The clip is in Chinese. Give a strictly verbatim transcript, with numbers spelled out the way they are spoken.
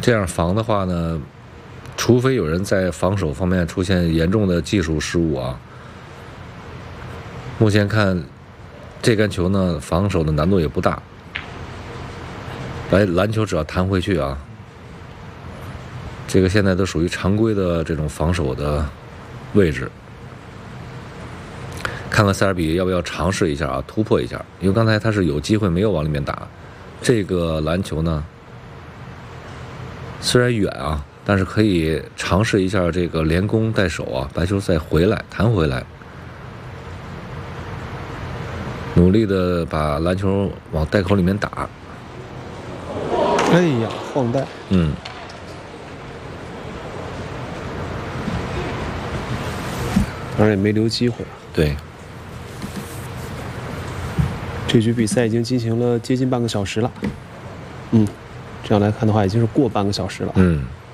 这样防的话呢，除非有人在防守方面出现严重的技术失误啊。目前看，这杆球呢，防守的难度也不大。来，篮球只要弹回去啊，这个现在都属于常规的这种防守的位置。看看塞尔比要不要尝试一下啊，突破一下，因为刚才他是有机会没有往里面打。这个篮球呢，虽然远啊，但是可以尝试一下这个连攻带手啊，白球再回来弹回来，努力的把篮球往袋口里面打。 哎呀，晃带。 嗯。 当然也没留机会。 对。 这局比赛已经进行了接近半个小时了。嗯，这样来看的话，已经是过半个小时了。 嗯。